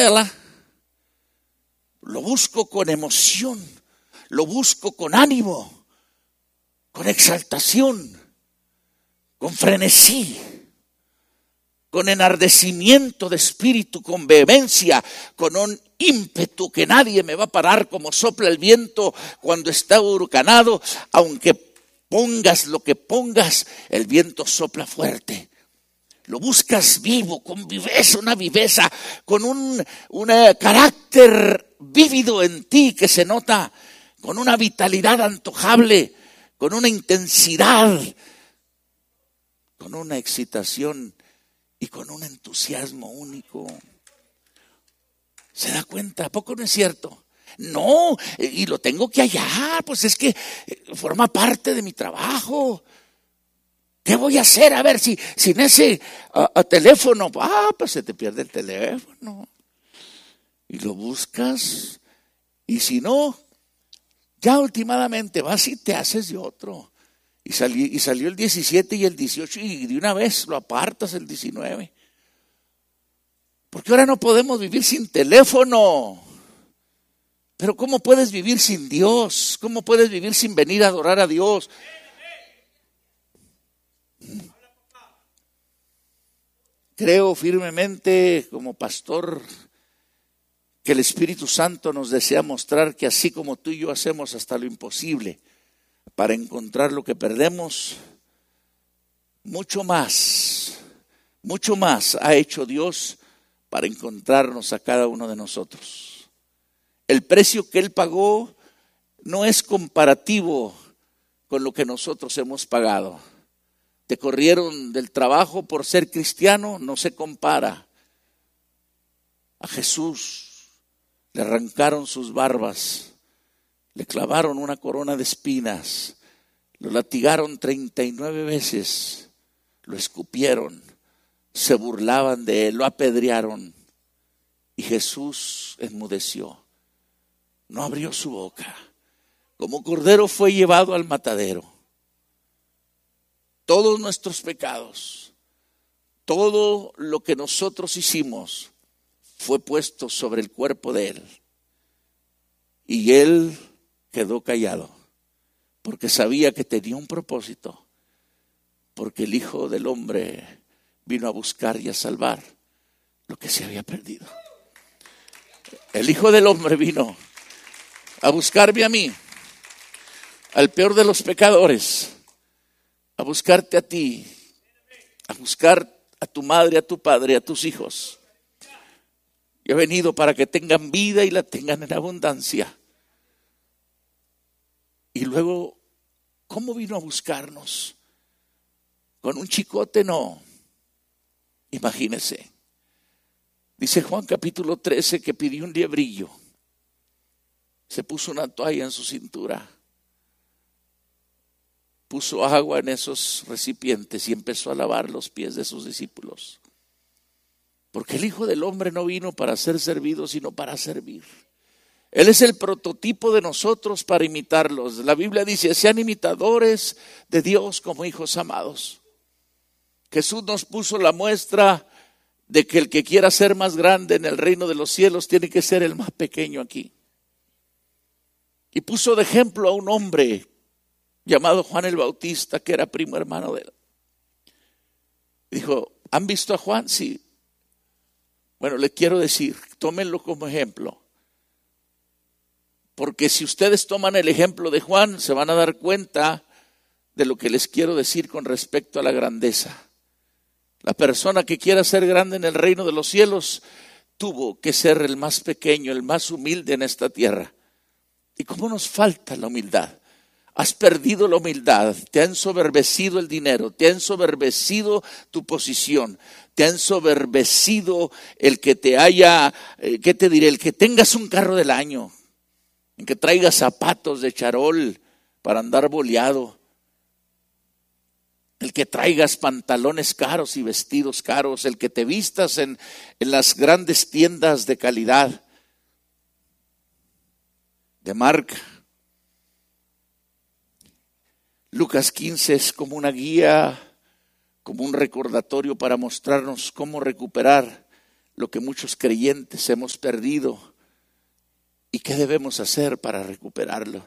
vela, lo busco con emoción, lo busco con ánimo, con exaltación, con frenesí, con enardecimiento de espíritu, con vehemencia, con un ímpetu que nadie me va a parar como sopla el viento cuando está huracanado. Aunque pongas lo que pongas, el viento sopla fuerte. Lo buscas vivo, con viveza, una viveza, con un carácter vívido en ti que se nota, con una vitalidad antojable, con una intensidad, con una excitación y con un entusiasmo único. ¿Se da cuenta? ¿A poco no es cierto? No, y lo tengo que hallar, pues es que forma parte de mi trabajo. ¿Qué voy a hacer? A ver, si sin ese teléfono, pues se te pierde el teléfono. Y lo buscas, y si no, ya últimamente vas y te haces de otro. Y salió el 17 y el 18 y de una vez lo apartas el 19. Porque ahora no podemos vivir sin teléfono. Pero ¿cómo puedes vivir sin Dios? ¿Cómo puedes vivir sin venir a adorar a Dios? Creo firmemente como pastor que el Espíritu Santo nos desea mostrar que así como tú y yo hacemos hasta lo imposible para encontrar lo que perdemos, mucho más ha hecho Dios para encontrarnos a cada uno de nosotros. El precio que Él pagó no es comparativo con lo que nosotros hemos pagado. Te corrieron del trabajo por ser cristiano, no se compara. A Jesús le arrancaron sus barbas, le clavaron una corona de espinas, lo latigaron 39 veces, lo escupieron, se burlaban de él, lo apedrearon y Jesús enmudeció, no abrió su boca. Como cordero fue llevado al matadero. Todos nuestros pecados, todo lo que nosotros hicimos fue puesto sobre el cuerpo de Él. Y Él quedó callado porque sabía que tenía un propósito, porque el Hijo del Hombre vino a buscar y a salvar lo que se había perdido. El Hijo del Hombre vino a buscarme a mí, al peor de los pecadores, a buscarte a ti, a buscar a tu madre, a tu padre, a tus hijos. Yo he venido para que tengan vida y la tengan en abundancia. Y luego, ¿cómo vino a buscarnos? ¿Con un chicote? No. Imagínese. Dice Juan capítulo 13 que pidió un diabrillo. Se puso una toalla en su cintura. Puso agua en esos recipientes y empezó a lavar los pies de sus discípulos. Porque el Hijo del Hombre no vino para ser servido, sino para servir. Él es el prototipo de nosotros para imitarlos. La Biblia dice, sean imitadores de Dios como hijos amados. Jesús nos puso la muestra de que el que quiera ser más grande en el reino de los cielos tiene que ser el más pequeño aquí. Y puso de ejemplo a un hombre llamado Juan el Bautista, que era primo hermano de él. Dijo, ¿han visto a Juan? Sí. Bueno, le quiero decir, tómenlo como ejemplo. Porque si ustedes toman el ejemplo de Juan, se van a dar cuenta de lo que les quiero decir con respecto a la grandeza. La persona que quiera ser grande en el reino de los cielos tuvo que ser el más pequeño, el más humilde en esta tierra. ¿Y cómo nos falta la humildad? Has perdido la humildad, te ha ensoberbecido el dinero, te ha ensoberbecido tu posición, te ha ensoberbecido el que te haya, ¿qué te diré? El que tengas un carro del año, el que traigas zapatos de charol para andar boleado, el que traigas pantalones caros y vestidos caros, el que te vistas en las grandes tiendas de calidad, de marca. Lucas 15 es como una guía, como un recordatorio para mostrarnos cómo recuperar lo que muchos creyentes hemos perdido y qué debemos hacer para recuperarlo.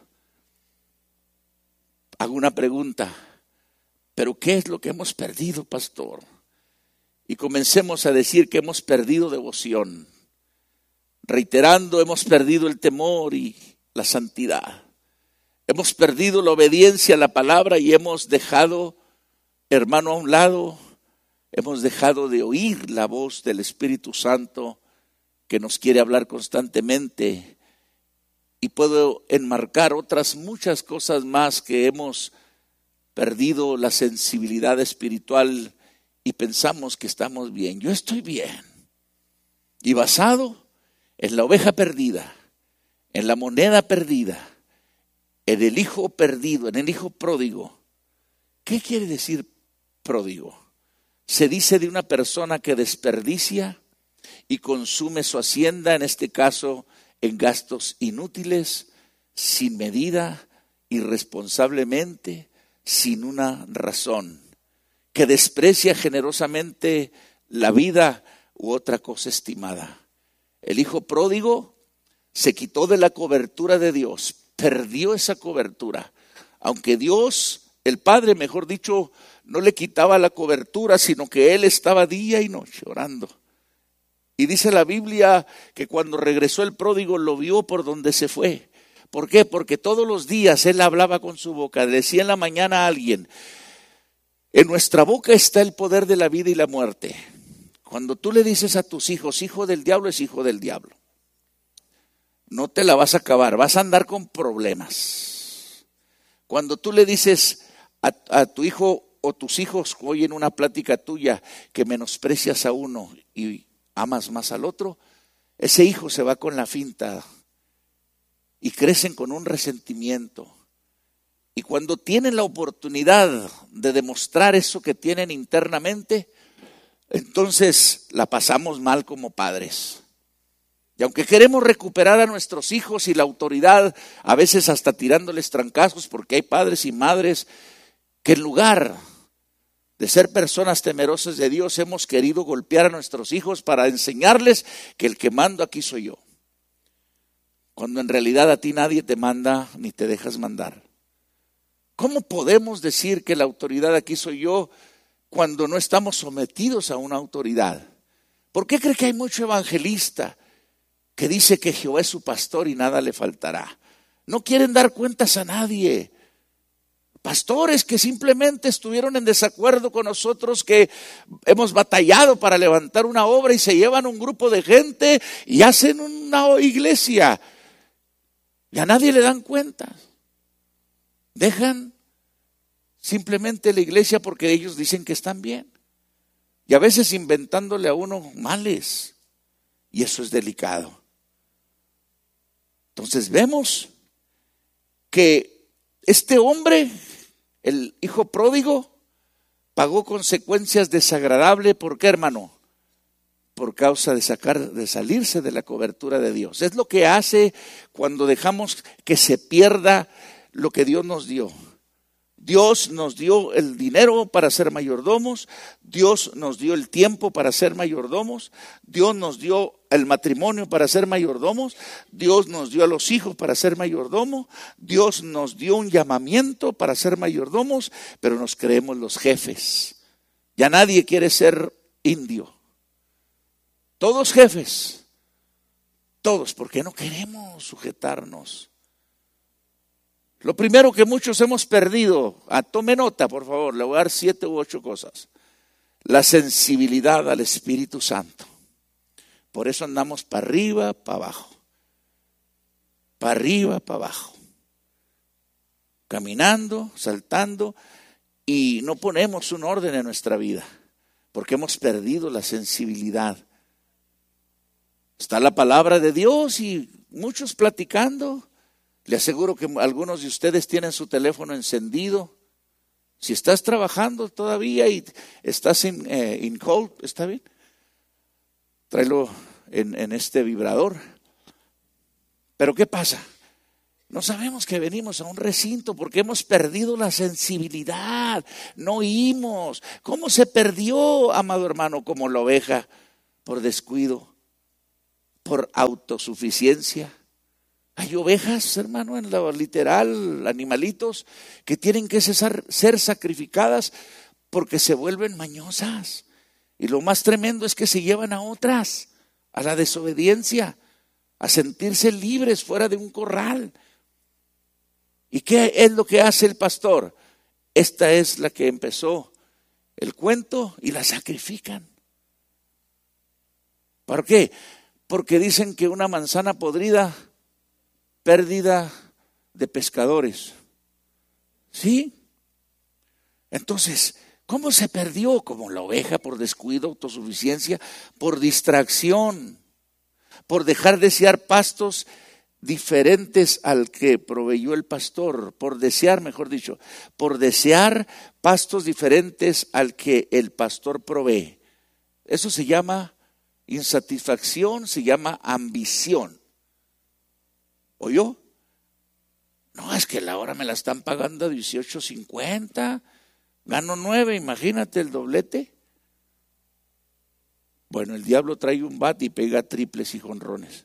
Hago una pregunta, ¿pero qué es lo que hemos perdido, pastor? Y comencemos a decir que hemos perdido devoción. Reiterando, hemos perdido el temor y la santidad. Hemos perdido la obediencia a la palabra y hemos dejado, hermano, a un lado, hemos dejado de oír la voz del Espíritu Santo que nos quiere hablar constantemente. Y puedo enmarcar otras muchas cosas más que hemos perdido la sensibilidad espiritual y pensamos que estamos bien. Yo estoy bien. Y basado en la oveja perdida, en la moneda perdida, en el hijo perdido, en el hijo pródigo. ¿Qué quiere decir pródigo? Se dice de una persona que desperdicia y consume su hacienda, en este caso en gastos inútiles, sin medida, irresponsablemente, sin una razón, que desprecia generosamente la vida u otra cosa estimada. El hijo pródigo se quitó de la cobertura de Dios, perdió esa cobertura, aunque Dios, el Padre, mejor dicho, no le quitaba la cobertura, sino que él estaba día y noche orando. Y dice la Biblia que cuando regresó el pródigo lo vio por donde se fue. ¿Por qué? Porque todos los días él hablaba con su boca. Decía en la mañana a alguien, en nuestra boca está el poder de la vida y la muerte. Cuando tú le dices a tus hijos, hijo del diablo es hijo del diablo. No te la vas a acabar, vas a andar con problemas. Cuando tú le dices a tu hijo o tus hijos oyen una plática tuya que menosprecias a uno y amas más al otro, ese hijo se va con la finta y crecen con un resentimiento. Y cuando tienen la oportunidad de demostrar eso que tienen internamente, entonces la pasamos mal como padres. Y aunque queremos recuperar a nuestros hijos y la autoridad, a veces hasta tirándoles trancazos, porque hay padres y madres que en lugar de ser personas temerosas de Dios, hemos querido golpear a nuestros hijos para enseñarles que el que mando aquí soy yo. Cuando en realidad a ti nadie te manda ni te dejas mandar. ¿Cómo podemos decir que la autoridad aquí soy yo cuando no estamos sometidos a una autoridad? ¿Por qué cree que hay mucho evangelista que dice que Jehová es su pastor y nada le faltará? No quieren dar cuentas a nadie. Pastores que simplemente estuvieron en desacuerdo con nosotros, que hemos batallado para levantar una obra y se llevan un grupo de gente y hacen una iglesia. Y a nadie le dan cuentas. Dejan simplemente la iglesia porque ellos dicen que están bien. Y a veces inventándole a uno males. Y eso es delicado. Entonces vemos que este hombre, el hijo pródigo, pagó consecuencias desagradables. ¿Por qué, hermano? Por causa de salirse de la cobertura de Dios. Es lo que hace cuando dejamos que se pierda lo que Dios nos dio. Dios nos dio el dinero para ser mayordomos, Dios nos dio el tiempo para ser mayordomos, Dios nos dio el matrimonio para ser mayordomos, Dios nos dio a los hijos para ser mayordomos, Dios nos dio un llamamiento para ser mayordomos, pero nos creemos los jefes. Ya nadie quiere ser indio. Todos jefes, todos, porque no queremos sujetarnos. Lo primero que muchos hemos perdido, tome nota por favor, le voy a dar 7 u 8 cosas. La sensibilidad al Espíritu Santo. Por eso andamos para arriba, para abajo. Para arriba, para abajo. Caminando, saltando y no ponemos un orden en nuestra vida. Porque hemos perdido la sensibilidad. Está la palabra de Dios y muchos platicando. Le aseguro que algunos de ustedes tienen su teléfono encendido. Si estás trabajando todavía y estás en call, ¿está bien? Tráelo en este vibrador. Pero ¿qué pasa? No sabemos que venimos a un recinto porque hemos perdido la sensibilidad. No oímos. ¿Cómo se perdió, amado hermano, como la oveja? por descuido, por autosuficiencia. Hay ovejas, hermano, en lo literal, animalitos que tienen que ser sacrificadas porque se vuelven mañosas. Y lo más tremendo es que se llevan a otras a la desobediencia, a sentirse libres fuera de un corral. ¿Y qué es lo que hace el pastor? Esta es la que empezó el cuento y la sacrifican. ¿Por qué? Porque dicen que una manzana podrida, pérdida de pescadores. ¿Sí? Entonces, ¿cómo se perdió? Como la oveja, por descuido, autosuficiencia, por distracción, por dejar desear pastos diferentes al que proveyó el pastor, por desear, mejor dicho, por desear pastos diferentes al que el pastor provee. Eso se llama insatisfacción, se llama ambición. ¿Oyó? No, es que la hora me la están pagando a 18.50, gano 9, imagínate el doblete. Bueno, el diablo trae un bat y pega triples y jonrones.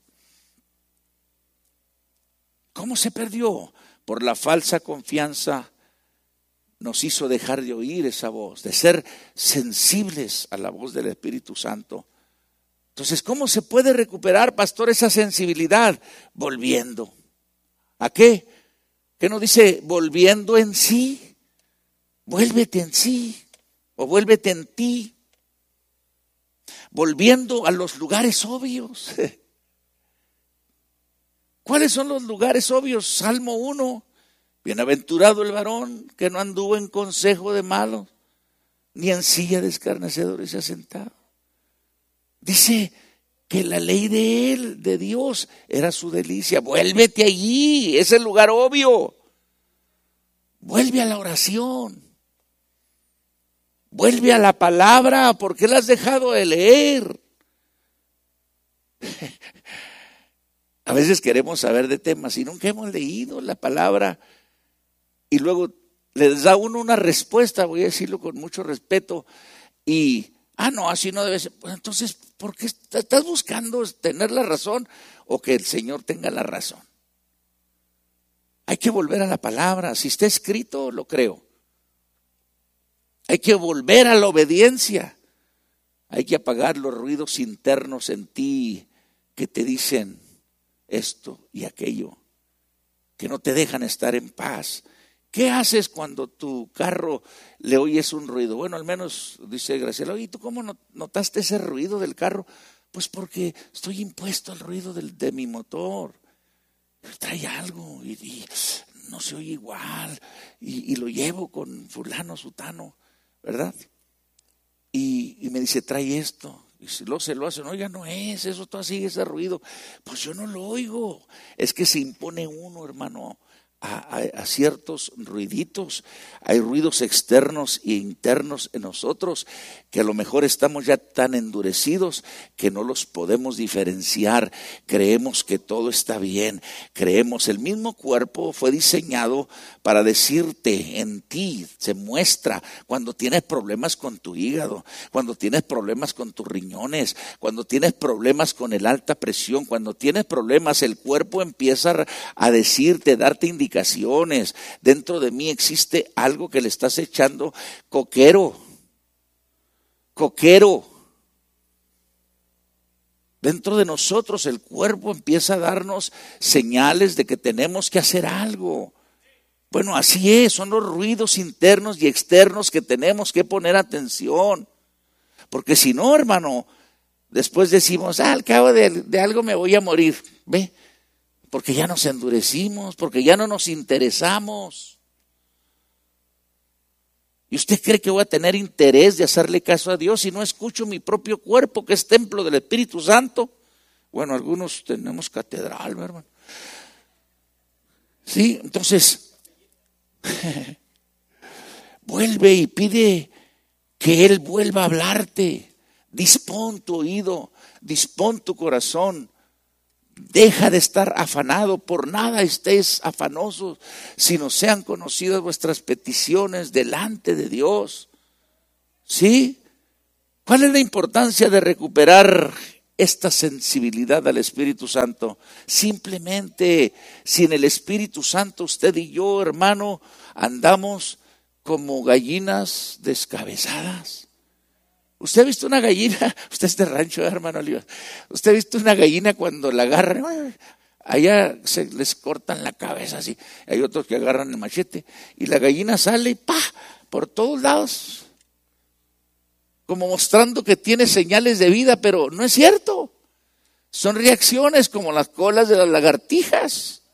¿Cómo se perdió? Por la falsa confianza nos hizo dejar de oír esa voz, de ser sensibles a la voz del Espíritu Santo. Entonces, ¿cómo se puede recuperar, pastor, esa sensibilidad? Volviendo. ¿A qué? ¿Qué nos dice? Volviendo en sí. Vuélvete en sí o vuélvete en ti. Volviendo a los lugares obvios. ¿Cuáles son los lugares obvios? Salmo 1. Bienaventurado el varón que no anduvo en consejo de malos, ni en silla de escarnecedores se ha sentado. Dice que la ley de él, de Dios, era su delicia. Vuélvete allí, es el lugar obvio. Vuelve a la oración. Vuelve a la palabra, ¿por qué la has dejado de leer? A veces queremos saber de temas y nunca hemos leído la palabra. Y luego les da uno una respuesta, voy a decirlo con mucho respeto, y, no, así no debe ser. Pues entonces, ¿por qué estás buscando tener la razón o que el Señor tenga la razón? Hay que volver a la palabra, si está escrito, lo creo. Hay que volver a la obediencia. Hay que apagar los ruidos internos en ti que te dicen esto y aquello, que no te dejan estar en paz. ¿Qué haces cuando tu carro le oyes un ruido? Bueno, al menos dice Graciela, oye, ¿tú cómo notaste ese ruido del carro? Pues porque estoy impuesto al ruido de mi motor. Trae algo y no se oye igual y lo llevo con fulano, sutano, ¿verdad? Y me dice, trae esto. Y si se lo hacen, oiga, no es, eso todo sigue ese ruido. Pues yo no lo oigo. Es que se impone uno, hermano, a ciertos ruiditos. Hay ruidos externos e internos en nosotros que a lo mejor estamos ya tan endurecidos que no los podemos diferenciar. Creemos que todo está bien. Creemos, el mismo cuerpo fue diseñado para decirte, en ti se muestra cuando tienes problemas con tu hígado, cuando tienes problemas con tus riñones, cuando tienes problemas con el alta presión, cuando tienes problemas, el cuerpo empieza a decirte, darte indicaciones. Dentro de mí existe algo que le estás echando coquero. Dentro de nosotros el cuerpo empieza a darnos señales de que tenemos que hacer algo. Bueno, así es, son los ruidos internos y externos que tenemos que poner atención. Porque si no, hermano, después decimos, al cabo de algo me voy a morir. ¿Ve? Porque ya nos endurecimos, porque ya no nos interesamos. ¿Y usted cree que voy a tener interés de hacerle caso a Dios si no escucho mi propio cuerpo, que es templo del Espíritu Santo? Bueno, algunos tenemos catedral, hermano. Sí, entonces, vuelve y pide que Él vuelva a hablarte. Dispón tu oído, dispón tu corazón. Deja de estar afanado, por nada estés afanosos, sino sean conocidas vuestras peticiones delante de Dios. ¿Sí? ¿Cuál es la importancia de recuperar esta sensibilidad al Espíritu Santo? Simplemente, sin el Espíritu Santo, usted y yo, hermano, andamos como gallinas descabezadas. ¿Usted ha visto una gallina? Usted es de rancho, hermano Oliva. ¿Usted ha visto una gallina cuando la agarran? Allá se les cortan la cabeza así. Hay otros que agarran el machete y la gallina sale y ¡pah! Por todos lados, como mostrando que tiene señales de vida, pero no es cierto. Son reacciones como las colas de las lagartijas.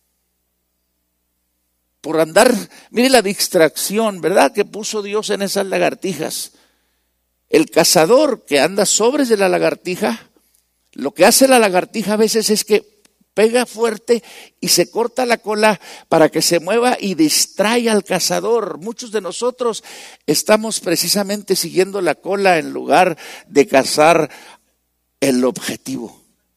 Por andar, mire la distracción, ¿verdad?, que puso Dios en esas lagartijas. El cazador que anda sobre de la lagartija, lo que hace la lagartija a veces es que pega fuerte y se corta la cola para que se mueva y distrae al cazador. Muchos de nosotros estamos precisamente siguiendo la cola en lugar de cazar el objetivo.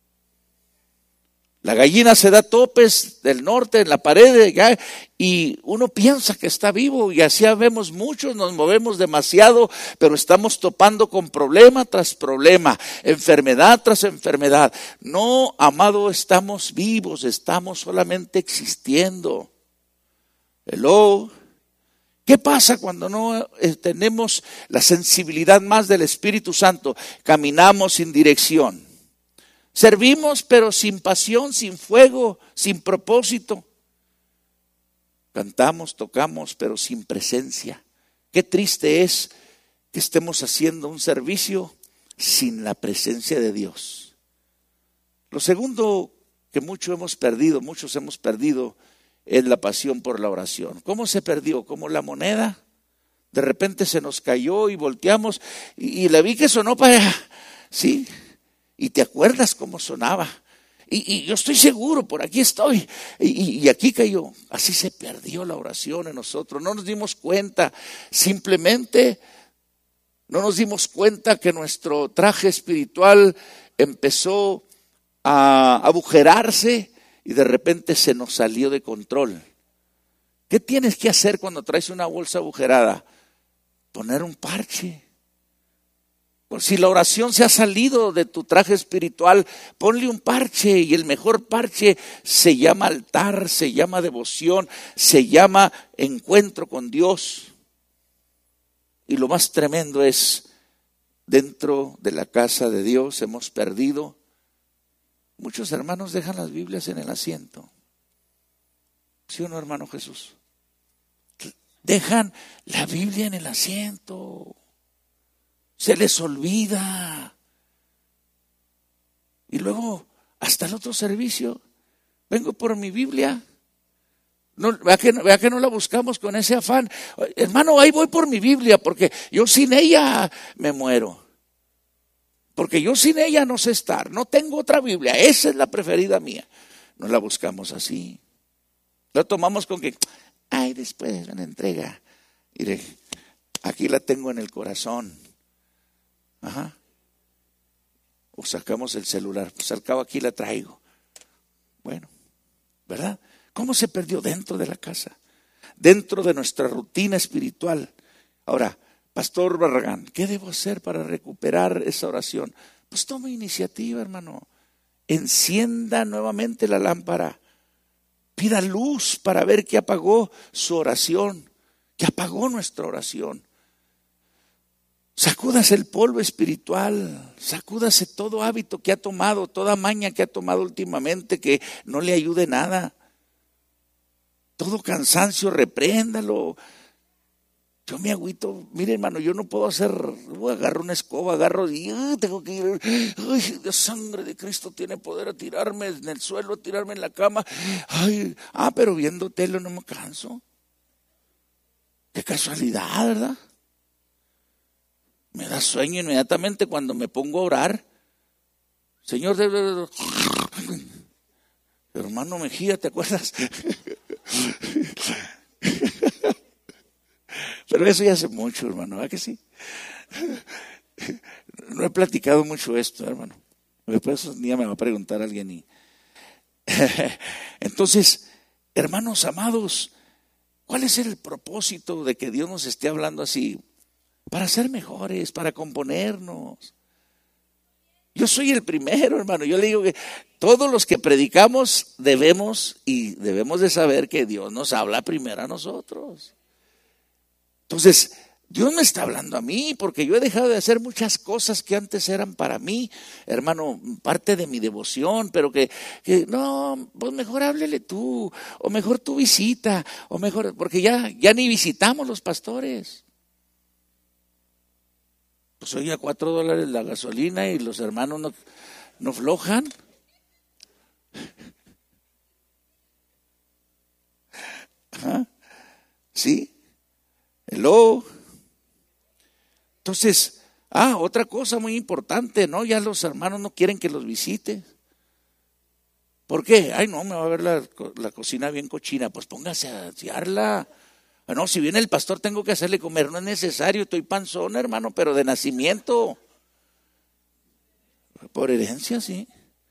La gallina se da topes del norte en la pared y uno piensa que está vivo, y así vemos muchos, nos movemos demasiado, pero estamos topando con problema tras problema, enfermedad tras enfermedad. No, amado, estamos vivos, estamos solamente existiendo. Hello. ¿Qué pasa cuando no tenemos la sensibilidad más del Espíritu Santo? Caminamos sin dirección. Servimos pero sin pasión, sin fuego, sin propósito. Cantamos, tocamos pero sin presencia. Qué triste es que estemos haciendo un servicio sin la presencia de Dios. Lo segundo que muchos hemos perdido es la pasión por la oración. ¿Cómo se perdió? Como la moneda. De repente se nos cayó y volteamos y la vi que sonó para allá. Sí. Y te acuerdas cómo sonaba. Y yo estoy seguro, por aquí estoy. Y aquí cayó. Así se perdió la oración en nosotros. No nos dimos cuenta. Simplemente no nos dimos cuenta que nuestro traje espiritual empezó a agujerarse y de repente se nos salió de control. ¿Qué tienes que hacer cuando traes una bolsa agujerada? Poner un parche. Por si la oración se ha salido de tu traje espiritual, ponle un parche, y el mejor parche se llama altar, se llama devoción, se llama encuentro con Dios. Y lo más tremendo es, dentro de la casa de Dios hemos perdido. Muchos hermanos dejan las Biblias en el asiento. ¿Sí o no, hermano Jesús? Dejan la Biblia en el asiento. Se les olvida. Y luego, hasta el otro servicio, vengo por mi Biblia. No, vea que no la buscamos con ese afán. Hermano, ahí voy por mi Biblia, porque yo sin ella me muero. Porque yo sin ella no sé estar. No tengo otra Biblia. Esa es la preferida mía. No la buscamos así. La tomamos con que, ay, después me la entrega. Mire, aquí la tengo en el corazón. Ajá. O sacamos el celular, pues al cabo aquí la traigo. Bueno, ¿verdad? ¿Cómo se perdió dentro de la casa? Dentro de nuestra rutina espiritual. Ahora, Pastor Barragán, ¿qué debo hacer para recuperar esa oración? Pues toma iniciativa, hermano. Encienda nuevamente la lámpara. Pida luz para ver qué apagó su oración, qué apagó nuestra oración. Sacúdase el polvo espiritual, sacúdase todo hábito que ha tomado, toda maña que ha tomado últimamente que no le ayude nada. Todo cansancio, repréndalo. Yo me agüito, mire hermano, yo no puedo agarro una escoba, tengo que ir, ay, la sangre de Cristo tiene poder a tirarme en el suelo, a tirarme en la cama. Pero viendo tele no me canso. Qué casualidad, ¿verdad? Me da sueño inmediatamente cuando me pongo a orar. Señor, hermano Mejía, ¿te acuerdas? Pero eso ya hace mucho, hermano, ¿verdad que sí? No he platicado mucho esto, hermano. Después un día me va a preguntar alguien. Entonces, hermanos amados, ¿cuál es el propósito de que Dios nos esté hablando así? para ser mejores, para componernos. Yo soy el primero, hermano. Yo le digo que todos los que predicamos debemos de saber que Dios nos habla primero a nosotros. Entonces, Dios me está hablando a mí porque yo he dejado de hacer muchas cosas que antes eran para mí, hermano, parte de mi devoción, pero que no, pues mejor háblele tú, o mejor tú visita, o mejor, porque ya ni visitamos los pastores. Pues hoy a $4 la gasolina y los hermanos no flojan. Ajá. ¿Sí? Hello. Entonces, otra cosa muy importante, ¿no? Ya los hermanos no quieren que los visite. ¿Por qué? Ay, no, me va a ver la cocina bien cochina. Pues póngase a asearla. No, si viene el pastor tengo que hacerle comer. No es necesario, estoy panzón, hermano, pero de nacimiento. Por herencia, sí.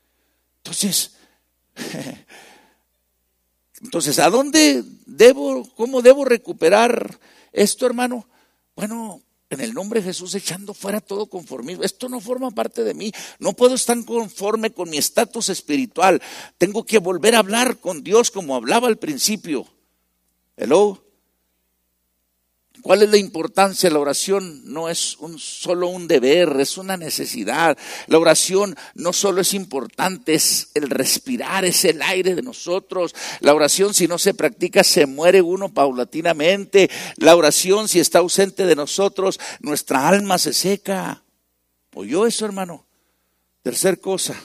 Entonces, ¿a dónde cómo debo recuperar esto, hermano? Bueno, en el nombre de Jesús, echando fuera todo conformismo. Esto no forma parte de mí. No puedo estar conforme con mi estatus espiritual. Tengo que volver a hablar con Dios como hablaba al principio. Hello. ¿Cuál es la importancia? La oración no es solo un deber, es una necesidad. La oración no solo es importante, es el respirar, es el aire de nosotros. La oración, si no se practica, se muere uno paulatinamente. La oración, si está ausente de nosotros, nuestra alma se seca. ¿Oyó eso, hermano? Tercer cosa,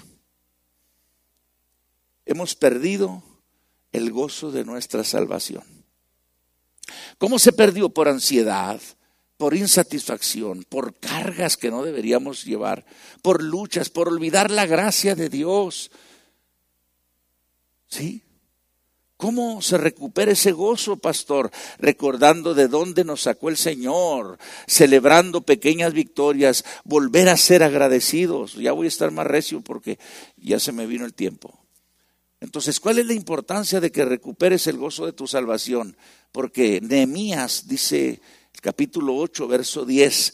hemos perdido el gozo de nuestra salvación. ¿Cómo se perdió? Por ansiedad, por insatisfacción, por cargas que no deberíamos llevar, por luchas, por olvidar la gracia de Dios. ¿Sí? ¿Cómo se recupera ese gozo, pastor? Recordando de dónde nos sacó el Señor, celebrando pequeñas victorias, volver a ser agradecidos. Ya voy a estar más recio porque ya se me vino el tiempo. Entonces, ¿cuál es la importancia de que recuperes el gozo de tu salvación? Porque Nehemías dice, el capítulo 8, verso 10,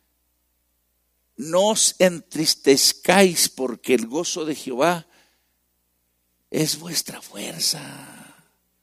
no os entristezcáis porque el gozo de Jehová es vuestra fuerza.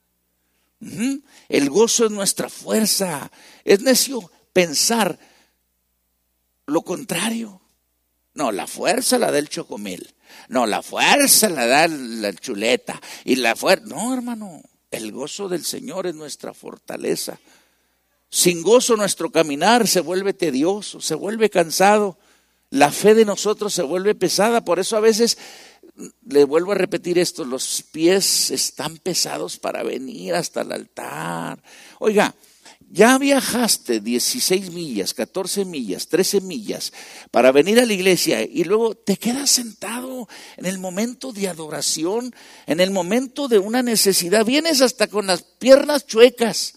El gozo es nuestra fuerza. Es necio pensar lo contrario. No, la fuerza la da el chocomil. No, la fuerza la da la chuleta. Y la fuerza, no, hermano, el gozo del Señor es nuestra fortaleza. Sin gozo nuestro caminar se vuelve tedioso, se vuelve cansado. La fe de nosotros se vuelve pesada. Por eso a veces, le vuelvo a repetir esto, los pies están pesados para venir hasta el altar. Oiga, ya viajaste 16 millas, 14 millas, 13 millas para venir a la iglesia y luego te quedas sentado en el momento de adoración, en el momento de una necesidad. Vienes hasta con las piernas chuecas,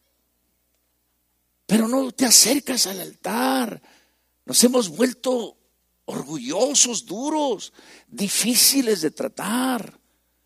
pero no te acercas al altar. Nos hemos vuelto orgullosos, duros, difíciles de tratar.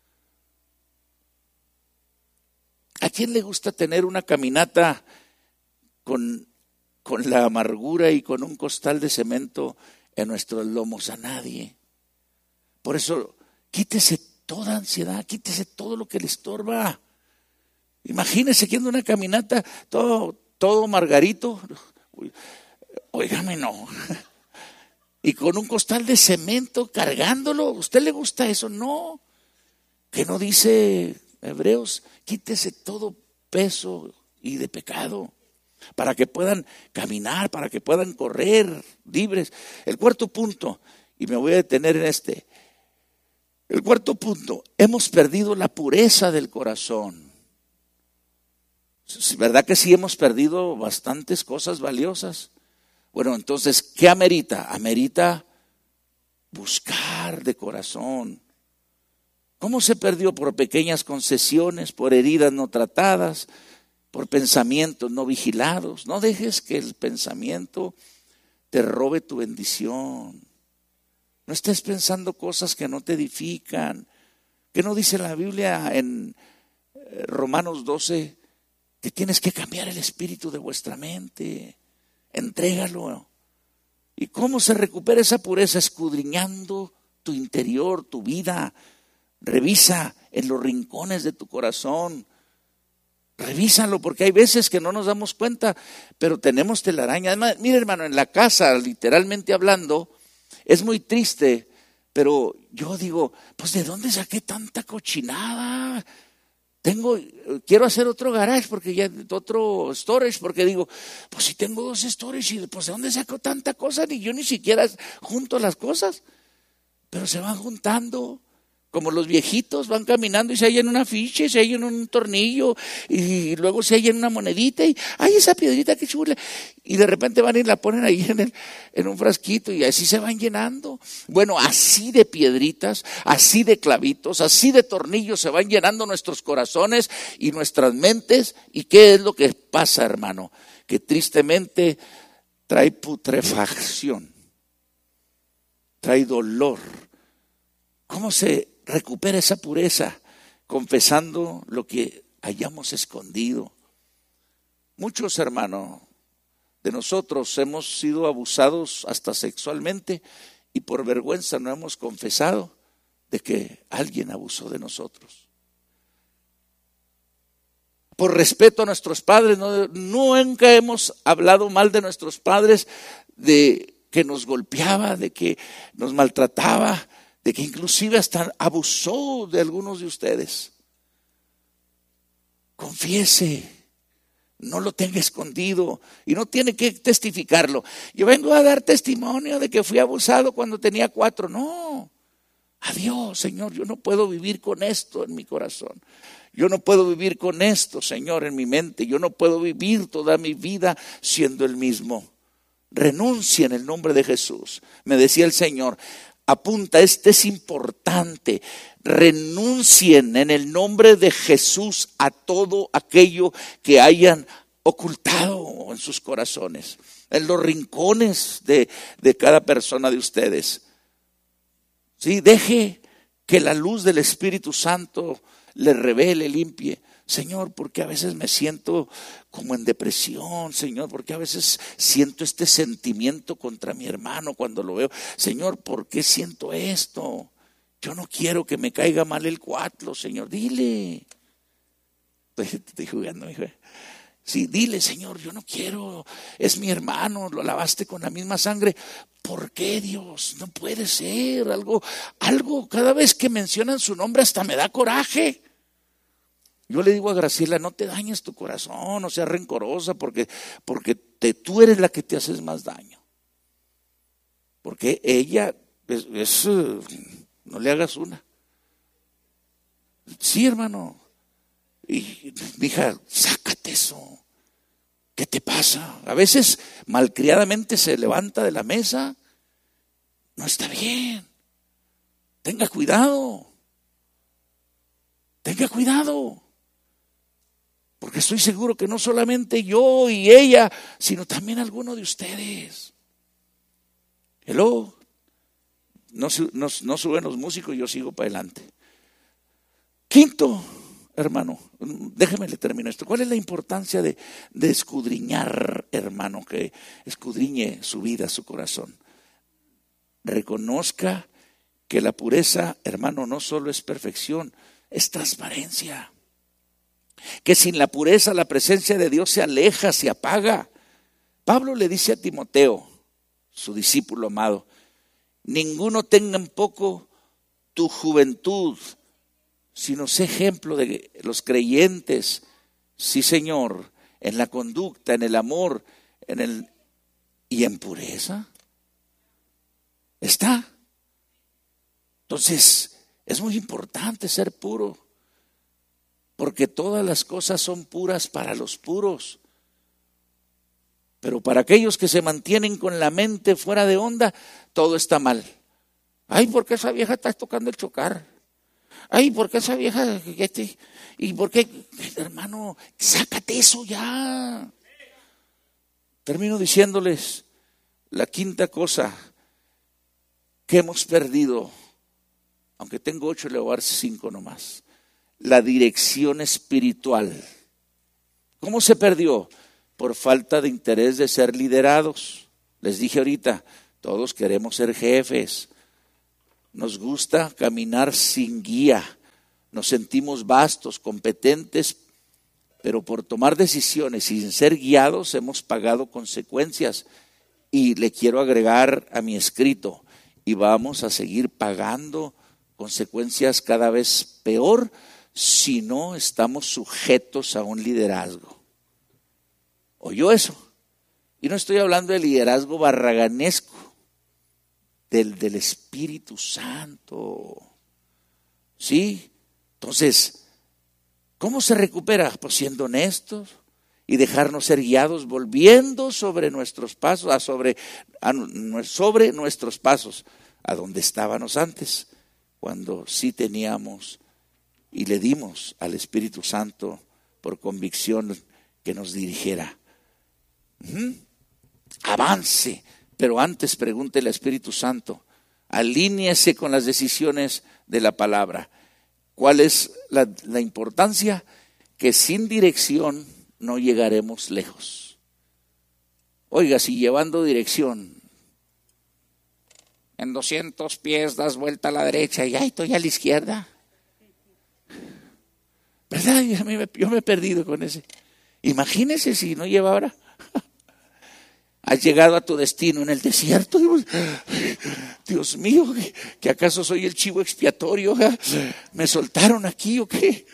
¿A quién le gusta tener una caminata con la amargura y con un costal de cemento en nuestros lomos? A nadie. Por eso, quítese toda ansiedad, quítese todo lo que le estorba. Imagínese que anda una caminata todo margarito. Óigame, no. Y con un costal de cemento cargándolo. ¿A usted le gusta eso? No. ¿Qué no dice Hebreos? Quítese todo peso y de pecado para que puedan caminar, para que puedan correr libres. El cuarto punto, y me voy a detener en este. El cuarto punto, hemos perdido la pureza del corazón. ¿Verdad que sí hemos perdido bastantes cosas valiosas? Bueno, entonces, ¿qué amerita? Amerita buscar de corazón. ¿Cómo se perdió? Por pequeñas concesiones, por heridas no tratadas, por pensamientos no vigilados. No dejes que el pensamiento te robe tu bendición. No estés pensando cosas que no te edifican. ¿Qué no dice la Biblia en Romanos 12? Que tienes que cambiar el espíritu de vuestra mente. Entrégalo. ¿Y cómo se recupera esa pureza? Escudriñando tu interior, tu vida. Revisa en los rincones de tu corazón. Revísalo, porque hay veces que no nos damos cuenta, pero tenemos telaraña. Además, mire, hermano, en la casa, literalmente hablando, es muy triste, pero yo digo, pues ¿de dónde saqué tanta cochinada? Quiero hacer otro garage, otro storage, porque digo, pues si tengo 2 storage, y pues ¿de dónde saco tanta cosa? Ni yo ni siquiera junto las cosas, pero se van juntando. Como los viejitos van caminando y se hallan una ficha, se hallan un tornillo y luego se hallan una monedita y ¡ay, esa piedrita qué chula! Y de repente van y la ponen ahí en un frasquito y así se van llenando. Bueno, así de piedritas, así de clavitos, así de tornillos se van llenando nuestros corazones y nuestras mentes. ¿Y qué es lo que pasa, hermano? Que tristemente trae putrefacción, trae dolor. ¿Cómo se recupera esa pureza? Confesando lo que hayamos escondido. Muchos, hermanos, de nosotros hemos sido abusados hasta sexualmente y por vergüenza no hemos confesado de que alguien abusó de nosotros. Por respeto a nuestros padres, nunca hemos hablado mal de nuestros padres, de que nos golpeaba, de que nos maltrataba, de que inclusive hasta abusó de algunos de ustedes. Confiese, no lo tenga escondido y no tiene que testificarlo. Yo vengo a dar testimonio de que fui abusado cuando tenía 4. No, adiós, Señor, yo no puedo vivir con esto en mi corazón. Yo no puedo vivir con esto, Señor, en mi mente. Yo no puedo vivir toda mi vida siendo el mismo. Renuncia en el nombre de Jesús. Me decía el Señor, apunta, este es importante. Renuncien en el nombre de Jesús a todo aquello que hayan ocultado en sus corazones, en los rincones de cada persona de ustedes. Sí, deje que la luz del Espíritu Santo le revele, limpie. Señor, porque a veces me siento como en depresión, Señor, porque a veces siento este sentimiento contra mi hermano cuando lo veo. Señor, ¿por qué siento esto? Yo no quiero que me caiga mal el 4, Señor, dile. Estoy jugando, mi hijo. Sí, dile, Señor, yo no quiero, es mi hermano, lo lavaste con la misma sangre. ¿Por qué, Dios? No puede ser, algo, cada vez que mencionan su nombre hasta me da coraje. Yo le digo a Graciela, no te dañes tu corazón, no seas rencorosa, porque tú eres la que te haces más daño. Porque ella no le hagas una. Sí, hermano. Y hija, sácate eso. ¿Qué te pasa? A veces malcriadamente se levanta de la mesa. No está bien. Tenga cuidado. Tenga cuidado. Porque estoy seguro que no solamente yo y ella, sino también alguno de ustedes. Hello. No suben los músicos y yo sigo para adelante. Quinto, hermano, déjeme le termino esto. ¿Cuál es la importancia de escudriñar, hermano? Que escudriñe su vida, su corazón. Reconozca que la pureza, hermano, no solo es perfección, es transparencia. Que sin la pureza la presencia de Dios se aleja, se apaga. Pablo le dice a Timoteo, su discípulo amado, ninguno tenga en poco tu juventud, sino sé ejemplo de los creyentes, sí, Señor, en la conducta, en el amor, y en pureza. Está. Entonces, es muy importante ser puro, porque todas las cosas son puras para los puros. Pero para aquellos que se mantienen con la mente fuera de onda, todo está mal. Ay, ¿por qué esa vieja está tocando el chocar? Ay, ¿por qué esa vieja? ¿Y por qué? Hermano, sácate eso ya. Termino diciéndoles la quinta cosa que hemos perdido. Aunque tengo 8, le voy a dar 5 nomás. La dirección espiritual. ¿Cómo se perdió? por falta de interés de ser liderados. Les dije ahorita, todos queremos ser jefes. Nos gusta caminar sin guía. Nos sentimos vastos, competentes, pero por tomar decisiones sin ser guiados hemos pagado consecuencias. Y le quiero agregar a mi escrito, y vamos a seguir pagando consecuencias cada vez peor si no estamos sujetos a un liderazgo. ¿Oyó eso? Y no estoy hablando de liderazgo barraganesco, del Espíritu Santo. ¿Sí? Entonces, ¿cómo se recupera? Pues siendo honestos y dejarnos ser guiados, volviendo sobre nuestros pasos, sobre nuestros pasos, a donde estábamos antes, cuando sí teníamos y le dimos al Espíritu Santo por convicción que nos dirigiera. Avance, pero antes pregúntele al Espíritu Santo, alíñese con las decisiones de la palabra. ¿Cuál es la importancia? Que sin dirección no llegaremos lejos. Oiga, si llevando dirección, en 200 pies das vuelta a la derecha y estoy a la izquierda. ¿Verdad? Yo me he perdido con ese. Imagínese si no lleva ahora. Has llegado a tu destino en el desierto. Dios mío, ¿que acaso soy el chivo expiatorio? ¿Me soltaron aquí o qué?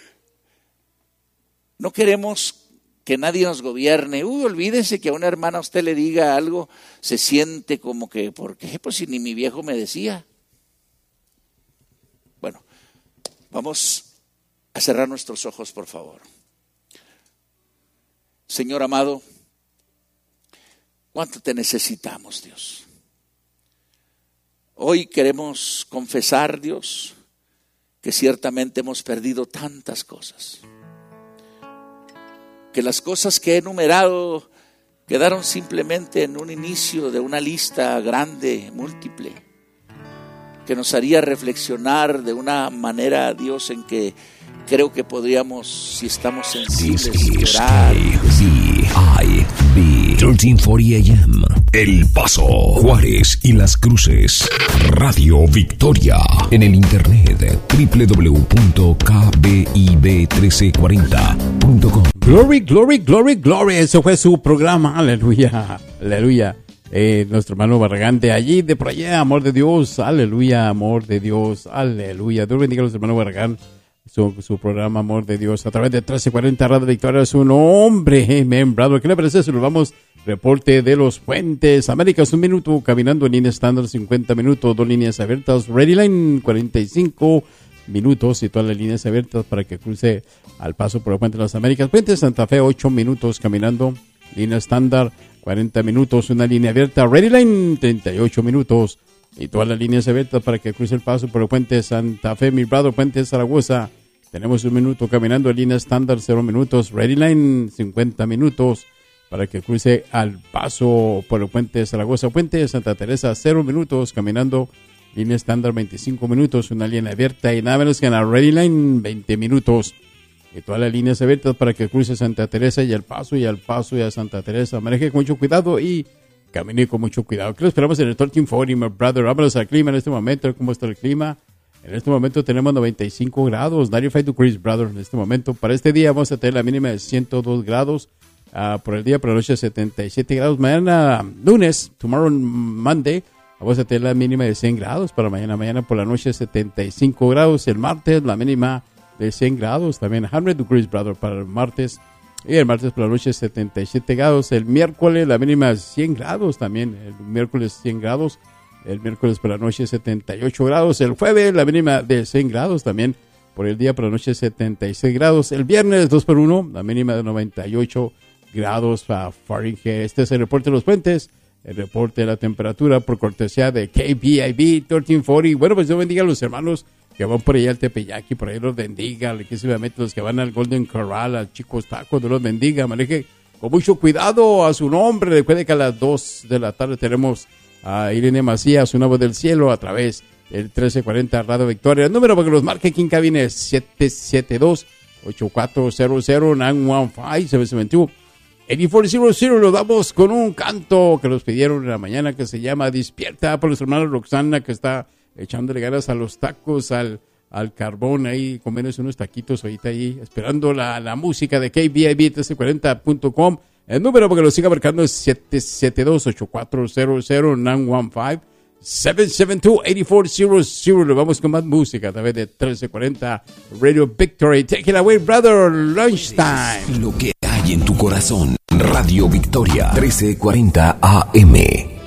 No queremos que nadie nos gobierne. Olvídese que a una hermana usted le diga algo, se siente como que, ¿por qué? Pues si ni mi viejo me decía. Bueno, vamos a cerrar nuestros ojos, por favor. Señor amado, ¿cuánto te necesitamos, Dios? Hoy queremos confesar, Dios, que ciertamente hemos perdido tantas cosas. Que las cosas que he enumerado quedaron simplemente en un inicio de una lista grande, múltiple, que nos haría reflexionar de una manera, Dios, en que creo que podríamos, si estamos sensibles, llorar. 1340 AM, El Paso, Juárez y Las Cruces. Radio Victoria. En el internet www.kbib1340.com. Glory, glory, glory, glory. Ese fue su programa. Aleluya, aleluya. Nuestro hermano Barragán de allí, de por allá. Amor de Dios, aleluya, amor de Dios, aleluya. Dios bendiga a los hermanos Barragán. Su programa Amor de Dios a través de 1340 Radio Victoria, su nombre, amen, brother. ¿Qué le parece si nos vamos? Reporte de los Puentes Américas, 1 minuto, caminando en línea estándar 50 minutos, 2 líneas abiertas, Ready Line 45 minutos y todas las líneas abiertas para que cruce al paso por el Puente de las Américas. Puente Santa Fe, 8 minutos caminando, línea estándar 40 minutos, una línea abierta, Ready Line 38 minutos. Y todas las líneas abiertas para que cruce el paso por el Puente Santa Fe, mi brother, Puente Zaragoza. Tenemos 1 minuto caminando, línea estándar 0 minutos, Ready Line 50 minutos para que cruce al paso por el Puente Zaragoza. Puente Santa Teresa 0 minutos caminando, línea estándar 25 minutos, una línea abierta y nada menos que en la Ready Line 20 minutos. Y todas las líneas abiertas para que cruce Santa Teresa y al paso y a Santa Teresa. Maneje con mucho cuidado y camine con mucho cuidado. ¿Qué lo esperamos en el 1340, my brother? Vámonos al clima en este momento. ¿Cómo está el clima? En este momento tenemos 95 grados, 95 degrees, brother, en este momento. Para este día vamos a tener la mínima de 102 grados. Por el día, por la noche, 77 grados. Mañana, lunes, tomorrow, Monday, vamos a tener la mínima de 100 grados. Para mañana, por la noche, 75 grados. El martes, la mínima de 100 grados. También 100 degrees, brother, para el martes. Y el martes por la noche 77 grados. El miércoles la mínima 100 grados también. El miércoles 100 grados. El miércoles por la noche 78 grados. El jueves la mínima de 100 grados también. Por el día por la noche 76 grados. El viernes 2 por 1. La mínima de 98 grados Fahrenheit. Este es el reporte de los puentes. El reporte de la temperatura por cortesía de KBIB 1340. Bueno, pues Dios bendiga a los hermanos que van por allá al Tepeyaki, por ahí los bendiga, obviamente los que van al Golden Corral, al Chicos Tacos, Dios los bendiga, maneje con mucho cuidado a su nombre. Recuerde que a las 2 de la tarde tenemos a Irene Macías, una voz del cielo, a través del 1340 Radio Victoria. El número para que los marque aquí en cabina es 772-8400-915-772 8400, nos vamos con un canto que nos pidieron en la mañana que se llama Despierta, por nuestra hermana Roxana, que está echándole ganas a los tacos, al carbón ahí, comiéndose unos taquitos ahorita ahí, esperando la música de KBIB1340.com. El número para que lo siga marcando es 772-8400-915. 772-8400. Nos vamos con más música a través de 1340 Radio Victory. Take it away, brother. Lunchtime. Lo que hay en tu corazón. Radio Victoria 1340 AM.